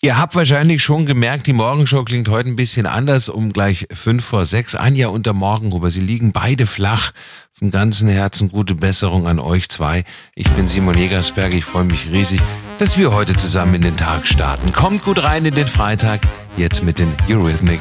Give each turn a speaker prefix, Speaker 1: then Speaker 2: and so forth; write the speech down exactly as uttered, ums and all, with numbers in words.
Speaker 1: Ihr habt wahrscheinlich schon gemerkt, die Morgenshow klingt heute ein bisschen anders, um gleich fünf vor sechs. Anja und der Morgenhuber, sie liegen beide flach. Vom ganzen Herzen gute Besserung an euch zwei. Ich bin Simon Jägersberg, ich freue mich riesig, dass wir heute zusammen in den Tag starten. Kommt gut rein in den Freitag, jetzt mit den Eurythmics.